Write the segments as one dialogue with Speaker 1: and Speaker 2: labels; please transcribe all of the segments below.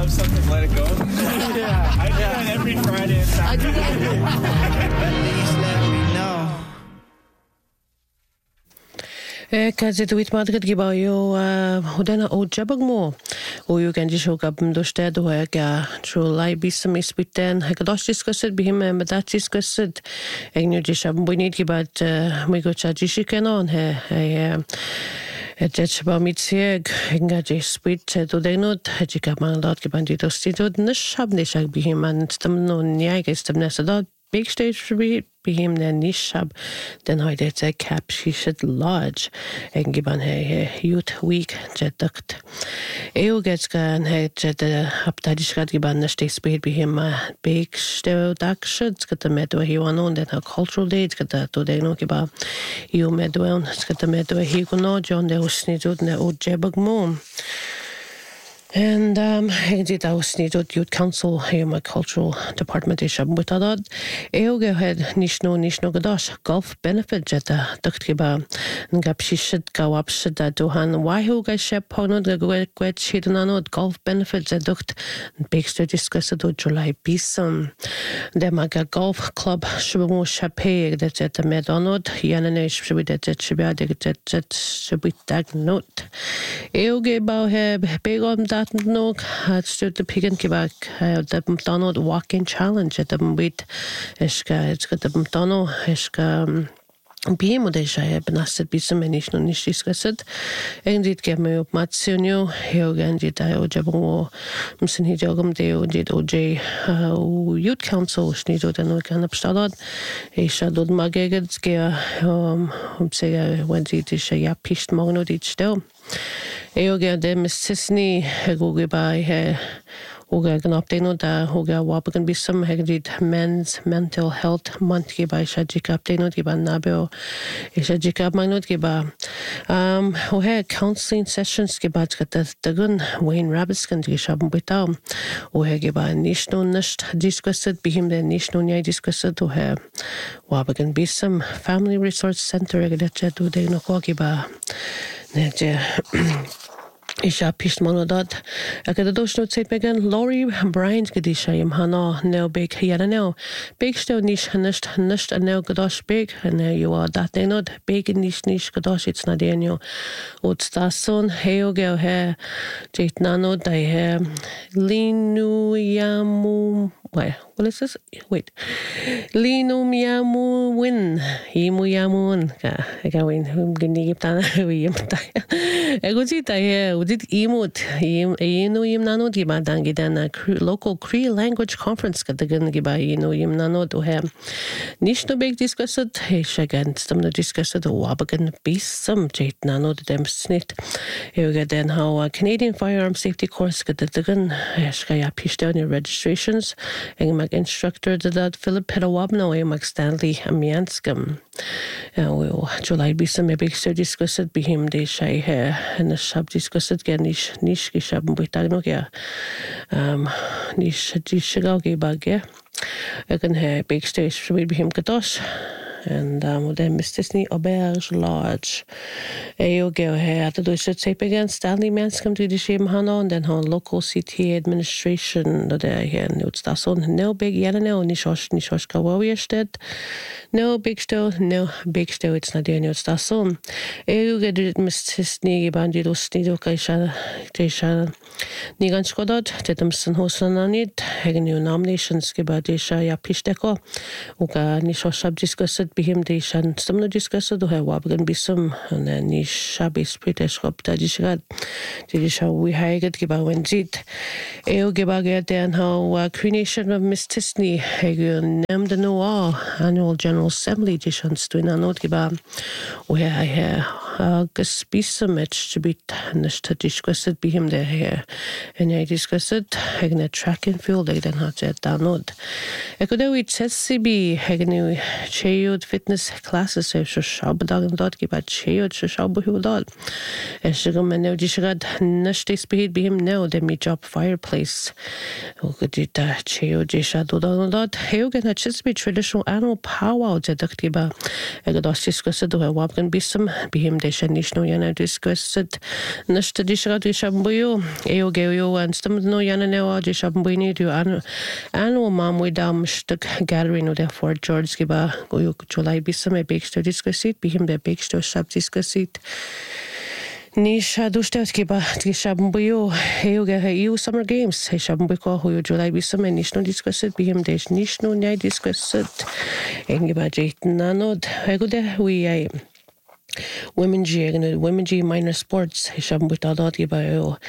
Speaker 1: love something, let it go. Yeah. I do that every Friday and Saturday.
Speaker 2: Please let me know.
Speaker 3: Kazi duit madrid giba yo hodena o jabag mo o yo ganji shoga bmdoshted o ga July bisam isbiten hagadosh discussed bihim madat discussed egnu jishab bunid gibat mi go chaji shikenon he Etchba mitsieg engaje spit to denot hajika mandat gebandi dostidod nishab nishag bihim an stamno nyag istamnesadad big stage for bihim den nishab den hoide ze cap shishad lodge en giban he youth week jedakt eu getskan he jed abtadishkat giban nashte spit bihim big stage dakshad skata medo he wanon den cultural days skata to deno giba eu medwen skata medo he gono John de usnidud ne o jebag mom. And I did was needed youth council here my cultural department is with that go ahead nishno godash golf benefit jetta duktiba ngap shishid go up shid dohan why who guys shep ponod gwet shidanano golf benefit dukt big to discuss do July bisam the maga golf club shbo chape that jetta medonod yanane shbi that shbi that shbi tag note go ba have big on no had stood the pig and kibak the McDonald walk-in challenge at the bit iska it's got the McDonald iska BM de shaya benasted bisam enish no nish discussed and it gave me up matsunyo heogan did I ojabo msin hijogam de did OJ youth council snido den no kan uppstadad isha dod mageged ska say when it is ya pisht magno dit stel Eoga de Mississini Gogi by Oga Ganopteno da Hoga Wapagan Bisum Hegrid Men's Mental Health Month by Shajika Apteno Giba Nabo Shajika Magnot Giba Ohe counseling sessions Gibat Dagun Wayne Rabiskan Gishabum Bitam Ohe Giba Nishno Nisht discussed Bihim the Nishno Nya discussed Ohe Wapagan Bisum Family Resource Center Eglecha do de Nokogiba Isha Pishmonodot. I got a doshno tape again. Laurie Bryant Gadisha Hana no big Yana no. Big still nish nished and now Gadosh big and there you are that they not big nish Gadosh it's not Daniel. Utsta son heo go hair Jate Nano they hair Linu Yamu what is this? Wait. Lino Miamu win. Himu Yamun. I go in whom Giniptana. I go sit here. We did emot. Inu Yim Nano Diba Dangidan local Cree language conference. Got the Gungiba Inu Yim Nano to him. Nishno big discussed. Hey, Shagan. Some the discussed the Wabagan beast. Some Jate Nano the dem snit. You get then how Canadian firearm safety course got the gun. Shkaya pished down your registrations. And my instructor did that Philip Pedawabno and Max Stanley Amianskam. We'll July be some big so discussed be him de shy hair and the shop discussed again nish gishab witagnogia. Nish Shigagi bagge. I can hear big stage should be him kadosh. And then Miss Disney Auberge Lodge. Eu go here at the should tape again. Stanley Manscom to the shame Hano and then her local CTA administration that they here notes that's on no big yet no nishosh kawawiested. No big still it's not the notes that's on. Eu get it Miss Disney bandido snido kaisha desha Nigan Skodad, Tetamson Hosananid, Hagenu nominations Gibadesha Yapisteko, Uga Nishoshab discussed Bihim Deshan, some no discussed to have Wabagan Bisum, and then Nishabis Preteshop Tadishad, Tidisha we hired Gibawen Zit, Eo Gibaget and how creation of Miss Tisney, Hagun named the Noir Annual General Assembly editions to Nanot Giba, where I hear August Bisum to be tarnished to discuss it Bihim there here. And I discussed it, Hagna track and field, I then had to download. I could have with CB, Hagnu Chayud fitness classes, so Shabadog dot give at Chayud Shabu dot. And Sugarman Dishagad Nashte speed be him now, then me job fireplace. Who could it Chayud Jishadu dot? Hagan had Chisby traditional animal powwow, Zedaktiba. I could also discuss it to a Wabgan Bisum, be him de geisha nishno yana discussed nashta dishra dishambuyo eo geo and stamno yana newa dishambuini do anu mamwe dam stuk gallery no der Fort George giba goyo July bisame bigsto discussit bihim der bigsto shab discussit Nisha dushtevs giba dishambuyo eo EU Summer Games he shambuko hoyo July bisame nishno discussit bihim des nishno nyai discussit engiba jeitananod hegude we Women G minor sports Hishambuit Adati by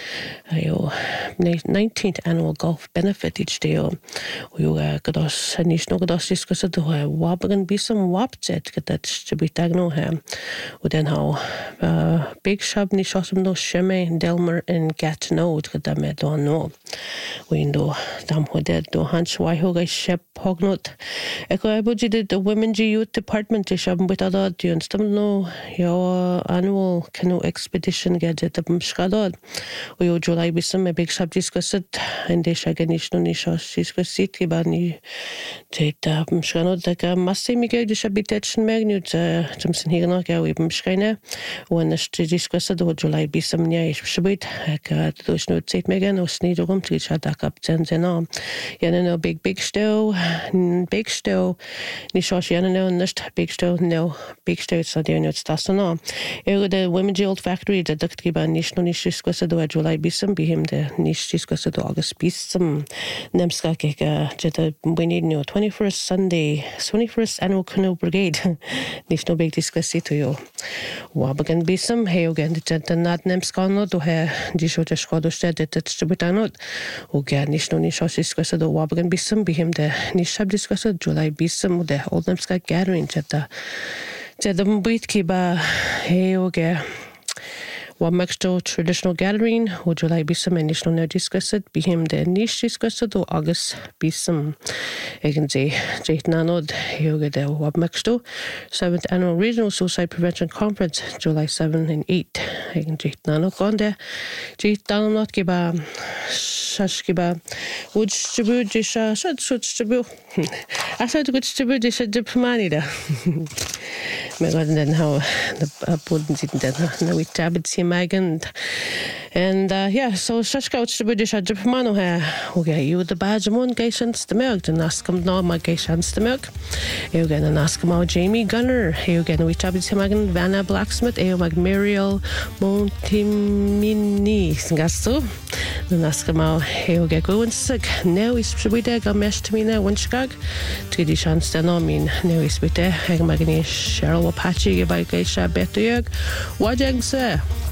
Speaker 3: 19th annual golf benefit each day. You Gados Nishno Gados discussed the Wabagan be some wapjet get that to be tagno him. Then how big shab Nishosum no Sheme Delmer and Gatineau get that met on no. Window Dam Hodet do Hans Waihoga Shep Hognot. Echo Abuji did the Women G Youth Department Hishambuit Adati and Stumno. Your annual canoe expedition gadget of Mshkadod. Or July Bissum, a big sub discussed, and they shaganish no nishos discussed Gibani. Jet Mshkanod, like a massy Miguel, the shabitation magnute, Jimson Higanoka, with Mshkina, when the discussed or July Bissum near Shabit, like those notes 8 megan or sneedum to each other up Zenzeno. Yanano big stow, Nishosh Yanano, nest big stow, no big stow, so they're not no. The Women Old Factory, the Duct Giba Nishno Nish discussed the July Bissum, be him the Nish discussed the August Bissum, Nemska Keka, Jetta Winnie, 21st Sunday, 21st Annual Canoe Brigade, Nishno Big discuss it to you. Wabagan Bissum, hey again, the Jetta Nat Nemskano, to her, Disho Skodostead, the Tibutanot, Uga Nishno Nishos discussed the Wabagan Bissum, be him the Nishab discussed July Bissum, the Old Nemska gathering, Jetta. Jadam Kiba Heoge Wamexto traditional gathering, or July Bissum and National No discussed, be him the niche discussed or August Bissum. Eganze Jaitananod Heoge de Wamexto, 7th Annual Regional Suicide Prevention Conference, July 7 and 8. Egan Jaitananod Gonde Jaitananod Kiba Shashkiba would distribute Jisha should distribute. I said to distribute Jisha Dipmanida. Then how the pudding didn't know we tabbed him again. And yeah, so Shashka to British at Japmano here. Okay, you the badge of one gations the milk, and ask him no my gations the milk. You again and ask him out Jamie Gunner. You again we tabbed him again Vanna Blacksmith, Mag Muriel Montimini Gasto. Then ask him out he'll get going sick. Now he's with a gamesh to me now one skag. To the chance to know mean now he's with a Magani Cheryl Apache by Gaisha Better Wajang sir.